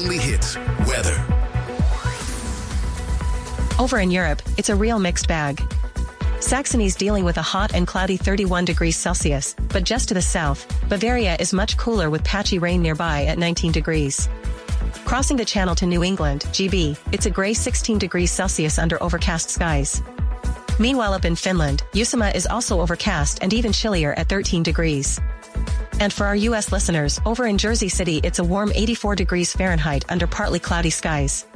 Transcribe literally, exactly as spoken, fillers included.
weekly hits, weather. Over in Europe, it's a real mixed bag. Saxony's dealing with a hot and cloudy thirty-one degrees Celsius, but just to the south, Bavaria is much cooler with patchy rain nearby at nineteen degrees. Crossing the channel to New England, G B, it's a gray sixteen degrees Celsius under overcast skies. Meanwhile up in Finland, Uusimaa is also overcast and even chillier at thirteen degrees. And for our U S listeners, over in Jersey City it's a warm eighty-four degrees Fahrenheit under partly cloudy skies.